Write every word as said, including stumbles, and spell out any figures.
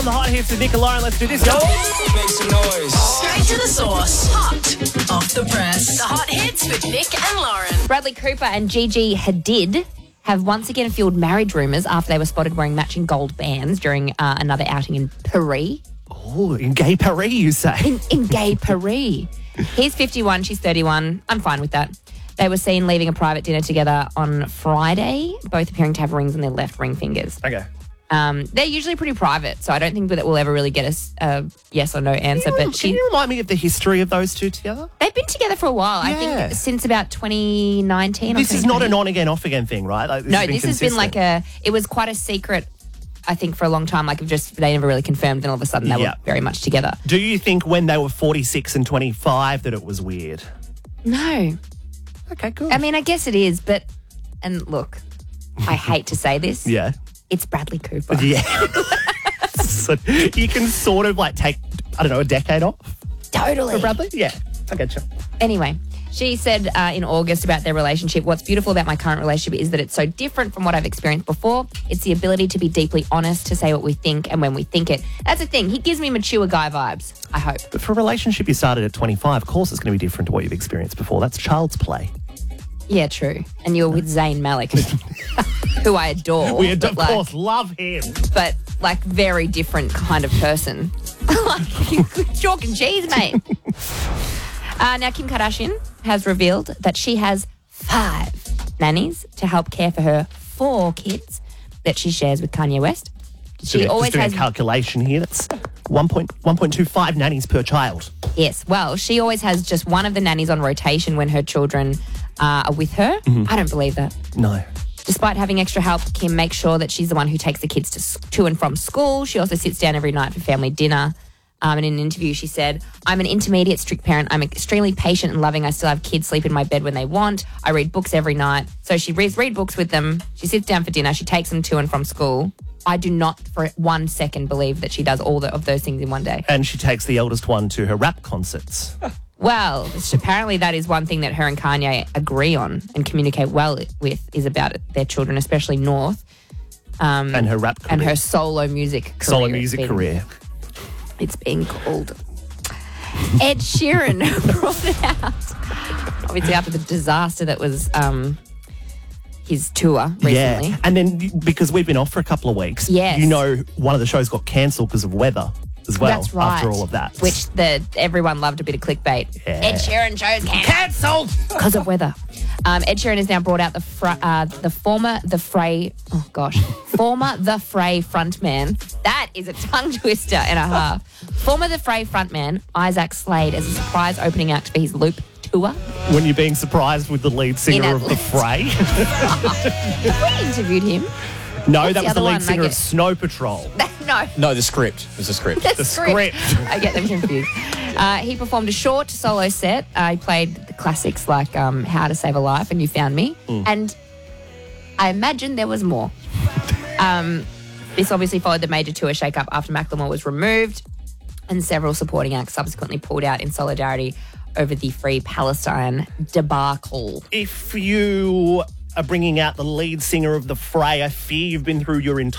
the hot hits with Nick and Lauren. Let's do this. Go. Make some noise. Straight to the source. Hot off the press. The hot hits with Nick and Lauren. Bradley Cooper and Gigi Hadid have once again fueled marriage rumours after they were spotted wearing matching gold bands during uh, another outing in Paris. Oh, in gay Paris, you say? In, in gay Paris. He's fifty-one, she's thirty-one. I'm fine with that. They were seen leaving a private dinner together on Friday, both appearing to have rings on their left ring fingers. Okay. Um, they're usually pretty private, so I don't think that we'll ever really get a uh, yes or no answer. Can you, but she, can you remind me of the history of those two together? they've been together for a while. I Yeah. think since about twenty nineteen. This or is not an twenty twenty. on-again, off-again thing, right? Like, this No, has been this has been consistent. like a, it was quite a secret, I think, for a long time. Like, it just, they never really confirmed, and all of a sudden they Yeah. were very much together. Do you think when they were forty-six and twenty-five that it was weird? No. Okay, good. I mean, I guess it is, but, and look, I hate to say this. yeah. It's Bradley Cooper. Yeah. So you can sort of like take, I don't know, a decade off Totally. for Bradley? Yeah, I get you. Anyway, she said uh, in August about their relationship, what's beautiful about my current relationship is that it's so different from what I've experienced before. It's the ability to be deeply honest, to say what we think and when we think it. That's the thing. He gives me mature guy vibes, I hope. But for a relationship you started at twenty-five, of course it's going to be different to what you've experienced before. That's child's play. Yeah, true. And you're with Zayn Malik, who I adore. We, of but like, course, love him. But like very different kind of person. Like chalk and cheese, mate. uh, now, Kim Kardashian has revealed that she has five nannies to help care for her four kids that she shares with Kanye West. She Just always doing has a calculation here. That's one point one two five nannies per child. Yes, well, she always has just one of the nannies on rotation when her children uh, are with her. Mm-hmm. I don't believe that. No. Despite having extra help, Kim makes sure that she's the one who takes the kids to, s- to and from school. She also sits down every night for family dinner. Um, and in an interview, she said, I'm an intermediate strict parent. I'm extremely patient and loving. I still have kids sleep in my bed when they want. I read books every night. So she reads read books with them. She sits down for dinner. She takes them to and from school. I do not for one second believe that she does all the, of those things in one day. And she takes the eldest one to her rap concerts. Well, apparently that is one thing that her and Kanye agree on and communicate well with is about their children, especially North. Um, and her rap career. and her solo music career. Solo It's music been- career. It's being called. Ed Sheeran brought it out. Obviously after the disaster that was um, his tour recently. Yeah. And then because we've been off for a couple of weeks, Yes. you know one of the shows got cancelled because of weather as well. That's right. After all of that. Which the everyone loved a bit of clickbait. Yeah. Ed Sheeran shows cancelled because of weather. Um, Ed Sheeran has now brought out the fr- uh, the former The Fray, oh gosh, former The Fray frontman. That is a tongue twister and a half. Former The Fray frontman Isaac Slade as a surprise opening act for his Loop tour. When you're being surprised with the lead singer In of The Fray. Have we interviewed him? No, What's that the was the other lead one? singer I of get- Snow Patrol. No. No, the script. It was the script. The, The script. script. I get them confused. Uh, he performed a short solo set. Uh, he played the classics like um, How to Save a Life and You Found Me. Mm. And I imagine there was more. Um, this obviously followed the major tour shake-up after Macklemore was removed and several supporting acts subsequently pulled out in solidarity over the Free Palestine debacle. If you are bringing out the lead singer of The Fray, I fear you've been through your entire